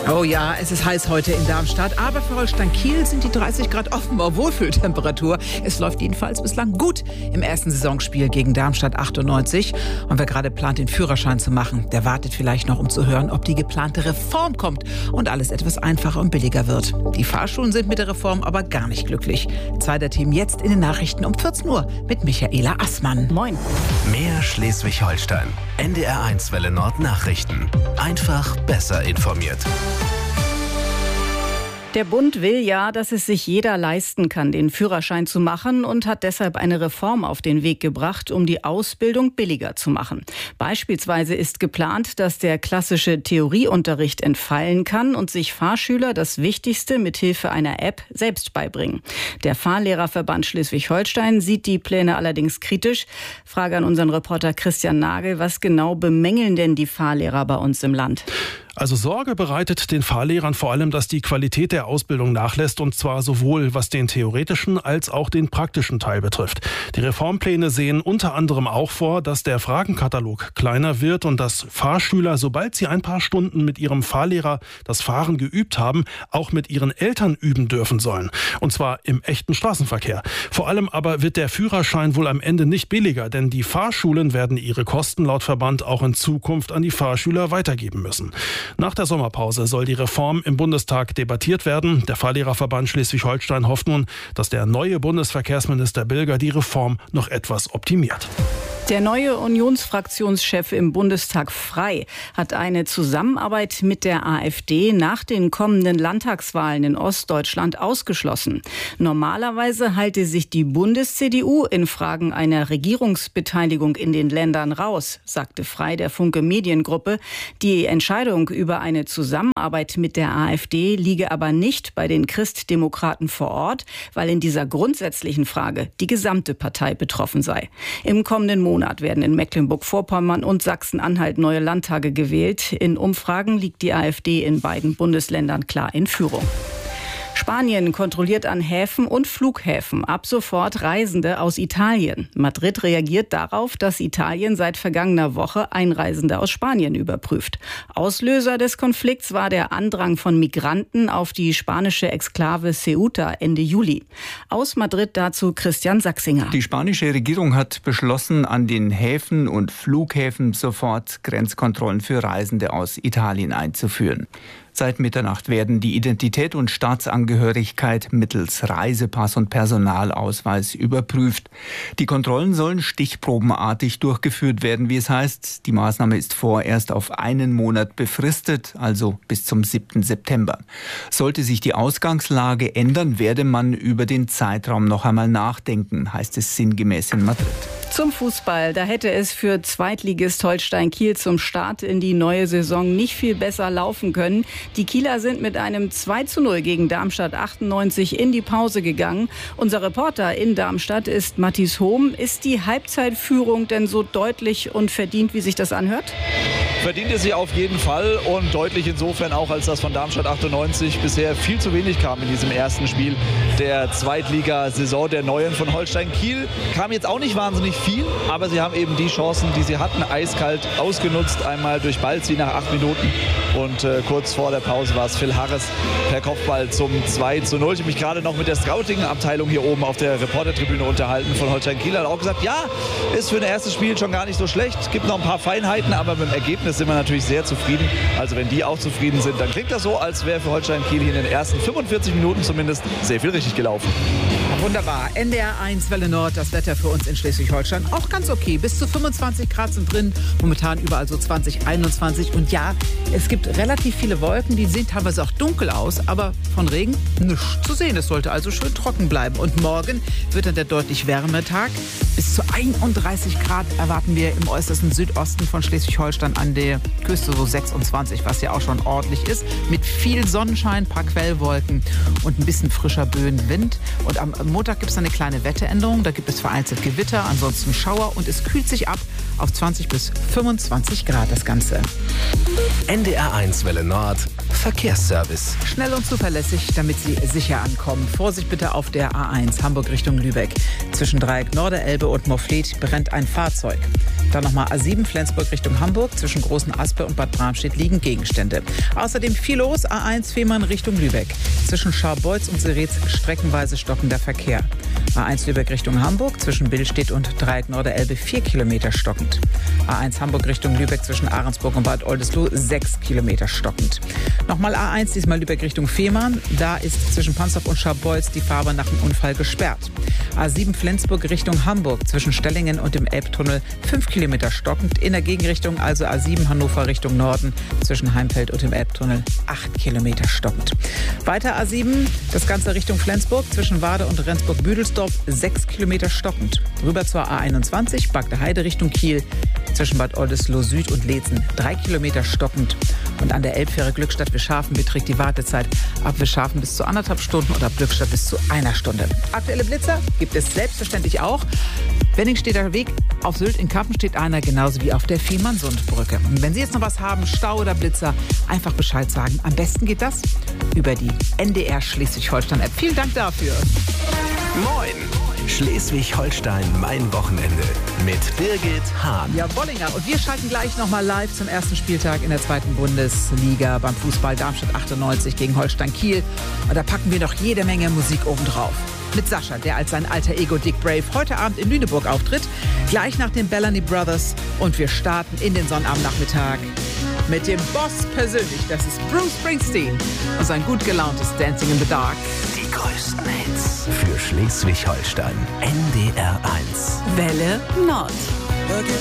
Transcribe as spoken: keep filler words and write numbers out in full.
Oh ja, es ist heiß heute in Darmstadt, aber für Holstein Kiel sind die dreißig Grad offenbar Wohlfühltemperatur. Es läuft jedenfalls bislang gut im ersten Saisonspiel gegen Darmstadt achtundneunzig. Und wer gerade plant, den Führerschein zu machen, der wartet vielleicht noch, um zu hören, ob die geplante Reform kommt und alles etwas einfacher und billiger wird. Die Fahrschulen sind mit der Reform aber gar nicht glücklich. Zweiter-Team jetzt in den Nachrichten um vierzehn Uhr mit Michaela Assmann. Moin. Mehr Schleswig-Holstein. N D R eins Welle Nord Nachrichten. Einfach besser informiert. Der Bund will ja, dass es sich jeder leisten kann, den Führerschein zu machen, und hat deshalb eine Reform auf den Weg gebracht, um die Ausbildung billiger zu machen. Beispielsweise ist geplant, dass der klassische Theorieunterricht entfallen kann und sich Fahrschüler das Wichtigste mithilfe einer App selbst beibringen. Der Fahrlehrerverband Schleswig-Holstein sieht die Pläne allerdings kritisch. Frage an unseren Reporter Christian Nagel: Was genau bemängeln denn die Fahrlehrer bei uns im Land? Also Sorge bereitet den Fahrlehrern vor allem, dass die Qualität der Ausbildung nachlässt, und zwar sowohl was den theoretischen als auch den praktischen Teil betrifft. Die Reformpläne sehen unter anderem auch vor, dass der Fragenkatalog kleiner wird und dass Fahrschüler, sobald sie ein paar Stunden mit ihrem Fahrlehrer das Fahren geübt haben, auch mit ihren Eltern üben dürfen sollen. Und zwar im echten Straßenverkehr. Vor allem aber wird der Führerschein wohl am Ende nicht billiger, denn die Fahrschulen werden ihre Kosten laut Verband auch in Zukunft an die Fahrschüler weitergeben müssen. Nach der Sommerpause soll die Reform im Bundestag debattiert werden. Der Fahrlehrerverband Schleswig-Holstein hofft nun, dass der neue Bundesverkehrsminister Bilger die Reform noch etwas optimiert. Der neue Unionsfraktionschef im Bundestag Frey hat eine Zusammenarbeit mit der AfD nach den kommenden Landtagswahlen in Ostdeutschland ausgeschlossen. Normalerweise halte sich die Bundes-C D U in Fragen einer Regierungsbeteiligung in den Ländern raus, sagte Frey der Funke Mediengruppe. Die Entscheidung über eine Zusammenarbeit mit der AfD liege aber nicht bei den Christdemokraten vor Ort, weil in dieser grundsätzlichen Frage die gesamte Partei betroffen sei. Im kommenden Monat werden in Mecklenburg-Vorpommern und Sachsen-Anhalt neue Landtage gewählt. In Umfragen liegt die AfD in beiden Bundesländern klar in Führung. Spanien kontrolliert an Häfen und Flughäfen ab sofort Reisende aus Italien. Madrid reagiert darauf, dass Italien seit vergangener Woche Einreisende aus Spanien überprüft. Auslöser des Konflikts war der Andrang von Migranten auf die spanische Exklave Ceuta Ende Juli. Aus Madrid dazu Christian Sachsinger. Die spanische Regierung hat beschlossen, an den Häfen und Flughäfen sofort Grenzkontrollen für Reisende aus Italien einzuführen. Seit Mitternacht werden die Identität und Staatsangehörigkeit mittels Reisepass und Personalausweis überprüft. Die Kontrollen sollen stichprobenartig durchgeführt werden, wie es heißt. Die Maßnahme ist vorerst auf einen Monat befristet, also bis zum siebten September. Sollte sich die Ausgangslage ändern, werde man über den Zeitraum noch einmal nachdenken, heißt es sinngemäß in Madrid. Zum Fußball. Da hätte es für Zweitligist Holstein Kiel zum Start in die neue Saison nicht viel besser laufen können. Die Kieler sind mit einem zwei zu null gegen Darmstadt achtundneunzig in die Pause gegangen. Unser Reporter in Darmstadt ist Matthias Hohm. Ist die Halbzeitführung denn so deutlich und verdient, wie sich das anhört? Verdient es sie auf jeden Fall, und deutlich insofern auch, als das von Darmstadt achtundneunzig bisher viel zu wenig kam in diesem ersten Spiel der Zweitligasaison der Neuen. Von Holstein Kiel kam jetzt auch nicht wahnsinnig viel, aber sie haben eben die Chancen, die sie hatten, eiskalt ausgenutzt. Einmal durch Balzi nach acht Minuten und äh, kurz vor der Pause war es Phil Harris per Kopfball zum zwei zu null. Ich habe mich gerade noch mit der Scouting-Abteilung hier oben auf der Reportertribüne unterhalten von Holstein Kiel. Hat auch gesagt, ja, ist für ein erstes Spiel schon gar nicht so schlecht. Gibt noch ein paar Feinheiten, aber mit dem Ergebnis sind wir natürlich sehr zufrieden. Also wenn die auch zufrieden sind, dann klingt das so, als wäre für Holstein Kiel hier in den ersten fünfundvierzig Minuten zumindest sehr viel richtig gelaufen. Wunderbar. N D R eins Welle Nord, das Wetter für uns in Schleswig-Holstein auch ganz okay. Bis zu fünfundzwanzig Grad sind drin, momentan überall so zwanzig, einundzwanzig. Und ja, es gibt relativ viele Wolken, die sehen teilweise auch dunkel aus, aber von Regen nichts zu sehen. Es sollte also schön trocken bleiben. Und morgen wird dann der deutlich wärmere Tag. Bis zu einunddreißig Grad erwarten wir im äußersten Südosten von Schleswig-Holstein, an der Küste so sechsundzwanzig, was ja auch schon ordentlich ist. Mit viel Sonnenschein, paar Quellwolken und ein bisschen frischer Böenwind. Und am Montag gibt es eine kleine Wetteränderung. Da gibt es vereinzelt Gewitter, ansonsten Schauer, und es kühlt sich ab auf zwanzig bis fünfundzwanzig Grad das Ganze. N D R eins Welle Nord Verkehrsservice. Schnell und zuverlässig, damit Sie sicher ankommen. Vorsicht bitte auf der A eins Hamburg Richtung Lübeck. Zwischen Dreieck Norderelbe und Mofflet brennt ein Fahrzeug. Dann nochmal A sieben Flensburg Richtung Hamburg. Zwischen Großen Aspe und Bad Bramstedt liegen Gegenstände. Außerdem viel los. A eins Fehmarn Richtung Lübeck. Zwischen Scharbeutz und Seretz streckenweise stockender Verkehr. A eins Lübeck Richtung Hamburg. Zwischen Billstedt und Dreieck Norderelbe vier Kilometer stockend. A eins Hamburg Richtung Lübeck zwischen Ahrensburg und Bad Oldesloe sechs Kilometer stockend. Nochmal A eins, diesmal Lübeck Richtung Fehmarn. Da ist zwischen Pansdorf und Scharbeutz die Fahrbahn nach dem Unfall gesperrt. A sieben Flensburg Richtung Hamburg zwischen Stellingen und dem Elbtunnel fünf Kilometer stockend. In der Gegenrichtung also A sieben Hannover Richtung Norden zwischen Heimfeld und dem Elbtunnel acht Kilometer stockend. Weiter A sieben, das Ganze Richtung Flensburg zwischen Wade und Rendsburg-Büdelsdorf sechs Kilometer stockend. Rüber zur A einundzwanzig, Bagde Heide Richtung Kiel zwischen Bad Oldesloe Süd und Leetzen drei Kilometer stockend. Und an der Elbfähre Glückstadt-Wischhafen beträgt die Wartezeit ab Wischhafen bis zu anderthalb Stunden und ab Glückstadt bis zu einer Stunde. Aktuelle Blitzer gibt es selbstverständlich auch. Wenningstedter Weg auf Sylt in Kappen steht einer, genauso wie auf der Fehmarnsundbrücke. Und wenn Sie jetzt noch was haben, Stau oder Blitzer, einfach Bescheid sagen. Am besten geht das über die N D R Schleswig-Holstein-App. Vielen Dank dafür. Moin! Schleswig-Holstein, mein Wochenende mit Birgit Hahn. Ja, Bollinger. Und wir schalten gleich nochmal live zum ersten Spieltag in der zweiten Bundesliga beim Fußball Darmstadt achtundneunzig gegen Holstein Kiel. Und da packen wir noch jede Menge Musik obendrauf. Mit Sascha, der als sein alter Ego Dick Brave heute Abend in Lüneburg auftritt. Gleich nach den Bellamy Brothers. Und wir starten in den Sonnabendnachmittag mit dem Boss persönlich. Das ist Bruce Springsteen und sein gut gelauntes Dancing in the Dark. Die größten Hits für Schleswig-Holstein. N D R eins. Welle Nord.